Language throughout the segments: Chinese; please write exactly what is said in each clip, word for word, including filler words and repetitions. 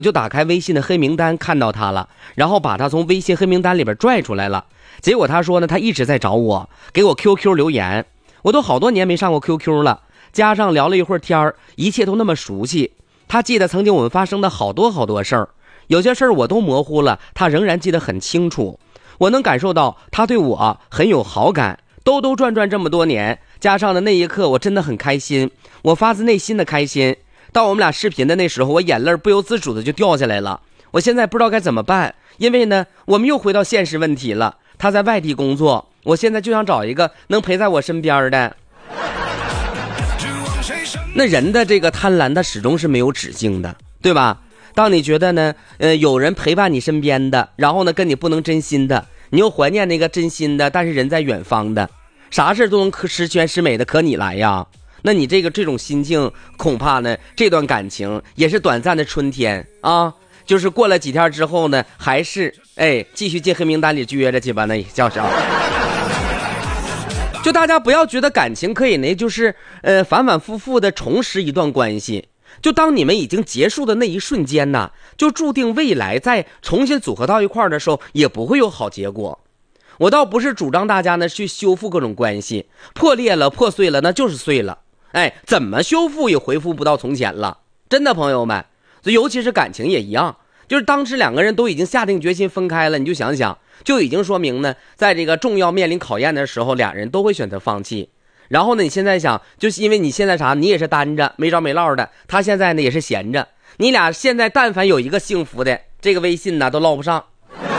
就打开微信的黑名单，看到他了，然后把他从微信黑名单里边拽出来了。结果他说呢，他一直在找我，给我 Q Q 留言，我都好多年没上过 Q Q 了，加上聊了一会儿天，一切都那么熟悉。他记得曾经我们发生的好多好多事儿，有些事儿我都模糊了，他仍然记得很清楚。我能感受到他对我很有好感，兜兜转转这么多年，加上的那一刻我真的很开心，我发自内心的开心。到我们俩视频的那时候，我眼泪不由自主的就掉下来了。我现在不知道该怎么办，因为呢我们又回到现实问题了。他在外地工作，我现在就想找一个能陪在我身边的。那人的这个贪婪他始终是没有止境的，对吧？当你觉得呢呃，有人陪伴你身边的，然后呢跟你不能真心的，你又怀念那个真心的但是人在远方的，啥事都能十全十美的可你来呀。那你这个这种心境，恐怕呢这段感情也是短暂的春天啊，就是过了几天之后呢，还是哎继续进黑名单里撅着去吧，那叫啥？就大家不要觉得感情可以呢，就是呃反反复复的重拾一段关系。就当你们已经结束的那一瞬间呢，就注定未来再重新组合到一块儿的时候，也不会有好结果。我倒不是主张大家呢去修复各种关系，破裂了破碎了那就是碎了。哎，怎么修复也恢复不到从前了，真的朋友们，尤其是感情也一样，就是当时两个人都已经下定决心分开了，你就想想，就已经说明呢，在这个重要面临考验的时候，俩人都会选择放弃。然后呢，你现在想，就是因为你现在啥，你也是单着没着没落的，他现在呢也是闲着，你俩现在但凡有一个幸福的，这个微信呢都唠不上。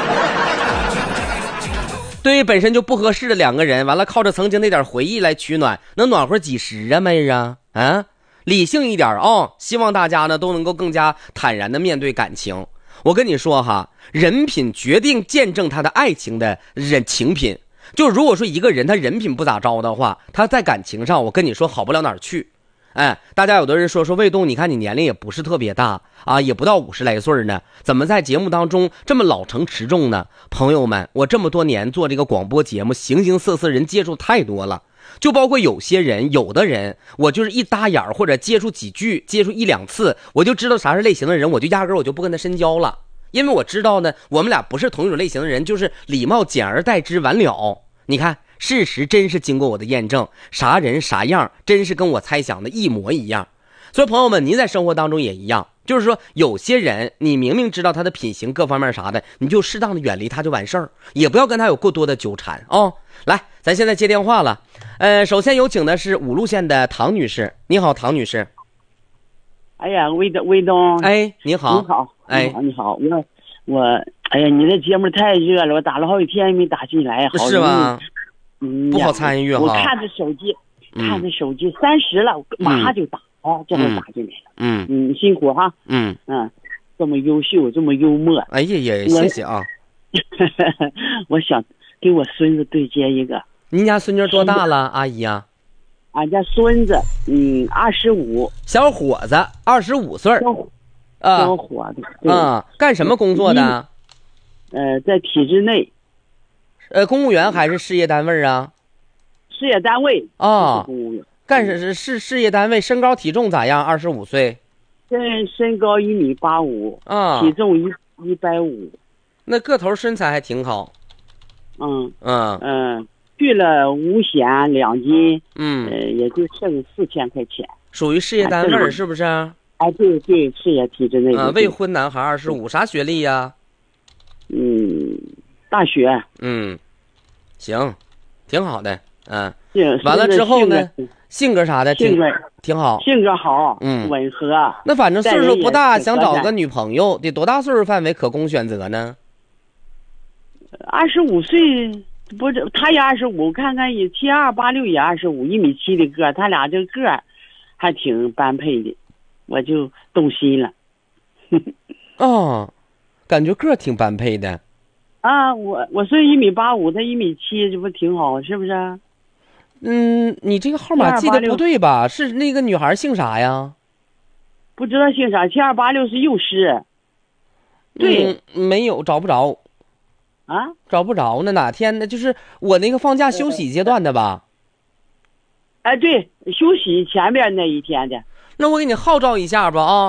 对于本身就不合适的两个人，完了靠着曾经那点回忆来取暖，能暖和几时啊妹啊？啊，理性一点啊、哦！希望大家呢都能够更加坦然的面对感情。我跟你说哈，人品决定见证他的爱情的人情品。就如果说一个人他人品不咋着的话，他在感情上我跟你说好不了哪儿去。哎，大家有的人说说魏东，你看你年龄也不是特别大啊，也不到五十来岁呢，怎么在节目当中这么老成持重呢？朋友们，我这么多年做这个广播节目，形形色色人接触太多了，就包括有些人，有的人我就是一搭眼或者接触几句，接触一两次，我就知道啥是类型的人，我就压根我就不跟他深交了，因为我知道呢，我们俩不是同一种类型的人，就是礼貌简而代之完了。你看。事实真是经过我的验证，啥人啥样真是跟我猜想的一模一样。所以朋友们，您在生活当中也一样，就是说有些人你明明知道他的品行各方面啥的，你就适当的远离他就完事儿，也不要跟他有过多的纠缠啊、哦。来，咱现在接电话了。呃，首先有请的是五路县的唐女士。你好，唐女士。 哎呀，魏东，魏东， 哎，你好， 你好， 哎， 你好，你好，我我，哎呀，你的节目太热了，我打了好几天没打进来，好是吗？ 嗯， 不好参与哈。 我看着手机，看着手机三十了，马上就打，哦、嗯，这会打进来了。 嗯嗯，辛苦哈。 嗯嗯，这么优秀，这么幽默。 哎呀呀，谢谢啊。 我想给我孙子对接一个。 您家孙女多大了，阿姨啊？ 俺家孙子，嗯，二十五。 小伙子，二十五岁。 啊，小伙子。 啊，干什么工作的？ 呃，在体制内。 呃，公务员还是事业单位啊？ 事业单位啊，干是是事业单位。身高体重咋样？二十五岁， 身身高一米八五啊， 体重一一百五， 那个头身材还挺好。 嗯嗯嗯，去了五险两金， 嗯， 呃，也就剩四千块钱。 属于事业单位是不是？ 哎，对对，事业体制内。 啊，未婚男孩，二十五，啥学历呀？ 嗯。大学。 嗯，行，挺好的。嗯， 完了之后呢，性格啥的挺挺好， 性格好， 嗯， 温和。 那反正岁数不大，想找个女朋友得多大岁数范围可供选择呢？ 二十五岁，不是他也二十五，看看也七二八六也二十五，一米七的个，他俩这个还挺般配的，我就动心了。 哦，感觉个挺般配的。 啊，我我是一米八五，他一米七，这不挺好，是不是？ 嗯，你这个号码记得不对吧？是那个女孩姓啥呀？ 不知道姓啥，七二八六是幼师。对、 嗯，没有，找不着。 啊？ 找不着呢？哪天呢？就是我那个放假休息阶段的吧？ 哎，对，休息前边那一天的。 那我给你号召一下吧啊！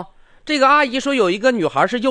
这个阿姨说有一个女孩是幼